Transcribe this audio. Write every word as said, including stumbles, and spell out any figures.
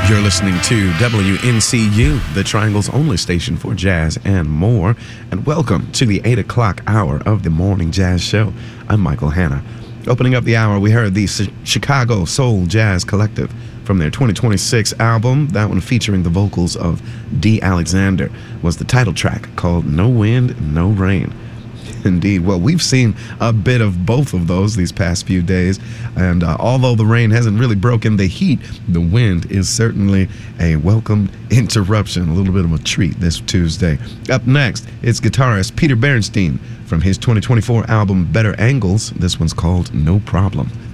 You're listening to W N C U, the Triangle's only station for jazz and more. And welcome to the eight o'clock hour of the Morning Jazz Show. I'm Michael Hanna. Opening up the hour, we heard the Chicago Soul Jazz Collective from their twenty twenty-six album. That one featuring the vocals of Dee Alexander was the title track called No Wind, No Rain. Indeed. Well, we've seen a bit of both of those these past few days, and uh, although the rain hasn't really broken the heat, the wind is certainly a welcome interruption, a little bit of a treat this Tuesday. Up next, it's guitarist Peter Bernstein from his twenty twenty-four album Better Angles. This one's called No Problem.